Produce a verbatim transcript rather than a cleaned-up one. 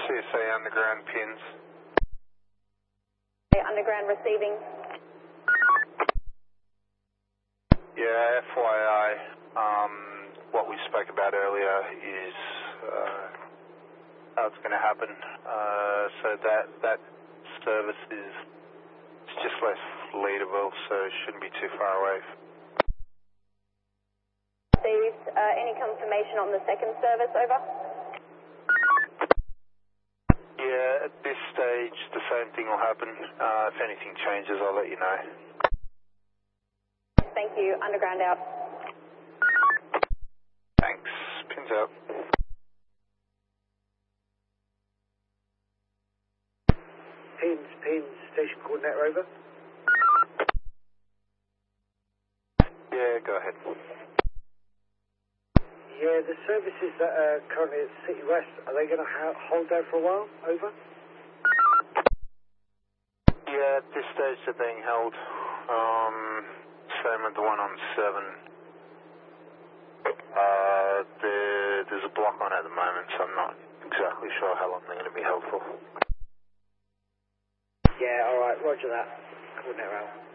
C S A underground pins. Underground receiving. Yeah, F Y I, um, what we spoke about earlier is uh, how it's going to happen. Uh, so that that service is it's just less Leaderville, so it shouldn't be too far away. Received. Uh, any confirmation on the second service, over? Yeah, at this stage the same thing will happen. Uh, if anything changes, I'll let you know. Thank you. Underground out. Thanks. Pins out. Pins, pins, station coordinator over. Yeah, go ahead. Yeah, the services that are currently at City West, are they going to ha- hold there for a while? Over. Yeah, at this stage they're being held. Um, same with the one on seven. Uh, there, there's a block on at the moment, so I'm not exactly sure how long they're going to be held for. Yeah, alright, roger that. Coordinator out.